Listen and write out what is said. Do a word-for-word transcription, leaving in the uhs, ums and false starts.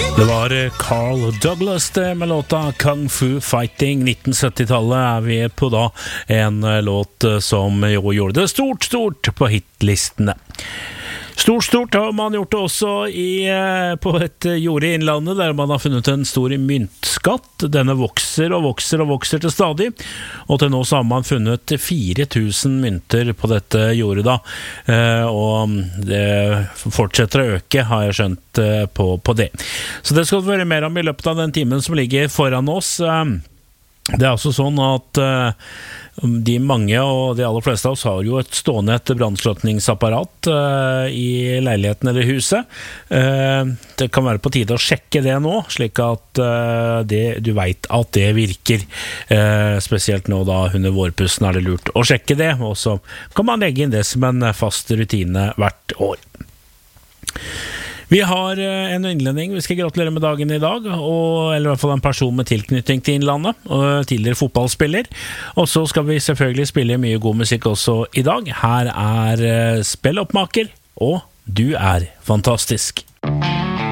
Det var Carl Douglas det med låta Kung Fu Fighting. nittensyttitallet er vi på da, en låt som jo gjorde det stort, stort på hitlistene. Stort, stort har man gjort det også i, på et jord i innlandet, der man har funnet en stor myntskatt. Denne vokser og vokser og vokser til stadig, og til nå så har man funnet fire tusen mynter på dette jordet da, og det fortsetter å øke, har jeg skjønt på, på det. Så det skal vi høre mer om i løpet av den timen som ligger foran oss. Det er altså sånn at de mange og de aller fleste av oss har jo et stående et brannslukningsapparat uh, i leiligheten eller huset. Uh, det kan være på tide å sjekke det nå, slik at uh, det, du vet at det virker. Uh, spesielt nå da under vårpussen er det lurt å sjekke det, og så kan man legge inn det som en fast rutine hvert år. Vi har en innledning, vi skal gratulere med dagen i dag, og, eller i hvert fall en person med tilknytning til innlandet, og tidligere fotballspiller. Og så skal vi selvfølgelig spille mye god musikk også i dag. Her er Spelloppmaker, og du er fantastisk.